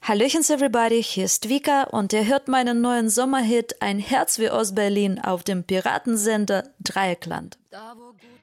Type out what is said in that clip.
Hallöchens everybody, hier ist Vika und ihr hört meinen neuen Sommerhit Ein Herz wie Ostberlin auf dem Piratensender Dreieckland. Da, wo